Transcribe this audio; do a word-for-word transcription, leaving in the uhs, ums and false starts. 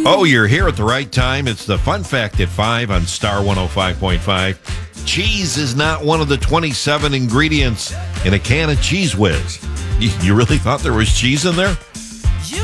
Oh, you're here at the right time. It's the Fun Fact at five on Star one oh five point five. Cheese is not one of the twenty-seven ingredients in a can of Cheese Whiz. You, you really thought there was cheese in there?